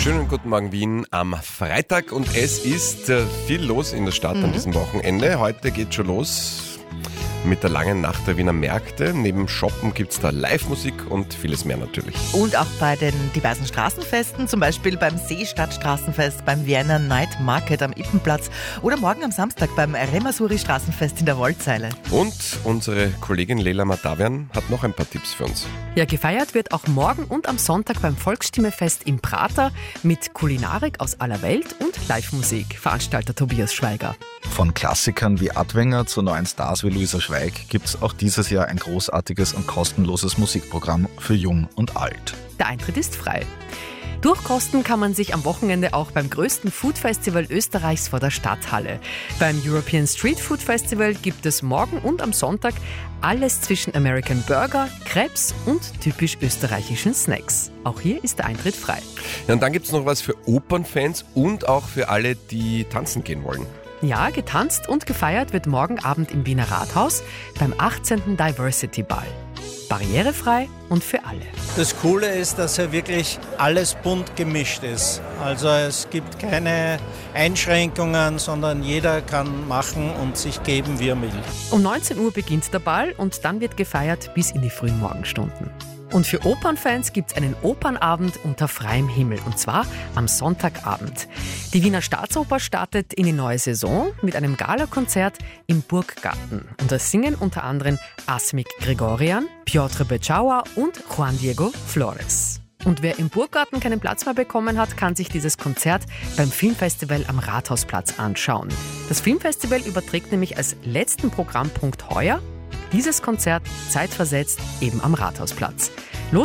Schönen guten Morgen Wien am Freitag und es ist viel los in der Stadt an diesem Wochenende. Heute geht schon los mit der langen Nacht der Wiener Märkte. Neben Shoppen gibt es da Live-Musik und vieles mehr natürlich. Und auch bei den diversen Straßenfesten, zum Beispiel beim Seestadt-Straßenfest, beim Vienna Night Market am Ippenplatz oder morgen am Samstag beim Remasuri-Straßenfest in der Wollzeile. Und unsere Kollegin Leila Madavian hat noch ein paar Tipps für uns. Ja, gefeiert wird auch morgen und am Sonntag beim Volksstimmefest im Prater mit Kulinarik aus aller Welt und Live-Musik. Veranstalter Tobias Schweiger. Von Klassikern wie Adwenger zu neuen Stars wie Luisa Schweig gibt es auch dieses Jahr ein großartiges und kostenloses Musikprogramm für Jung und Alt. Der Eintritt ist frei. Durchkosten kann man sich am Wochenende auch beim größten Food-Festival Österreichs vor der Stadthalle. Beim European Street Food Festival gibt es morgen und am Sonntag alles zwischen American Burger, Crepes und typisch österreichischen Snacks. Auch hier ist der Eintritt frei. Ja, und dann gibt es noch was für Opernfans und auch für alle, die tanzen gehen wollen. Ja, getanzt und gefeiert wird morgen Abend im Wiener Rathaus beim 18. Diversity Ball. Barrierefrei und für alle. Das Coole ist, dass ja wirklich alles bunt gemischt ist. Also es gibt keine Einschränkungen, sondern jeder kann machen und sich geben, wie er will. Um 19 Uhr beginnt der Ball und dann wird gefeiert bis in die frühen Morgenstunden. Und für Opernfans gibt es einen Opernabend unter freiem Himmel, und zwar am Sonntagabend. Die Wiener Staatsoper startet in die neue Saison mit einem Galakonzert im Burggarten. Und das singen unter anderem Asmik Grigorian, Piotr Beczała und Juan Diego Flores. Und wer im Burggarten keinen Platz mehr bekommen hat, kann sich dieses Konzert beim Filmfestival am Rathausplatz anschauen. Das Filmfestival überträgt nämlich als letzten Programmpunkt heuer dieses Konzert zeitversetzt eben am Rathausplatz.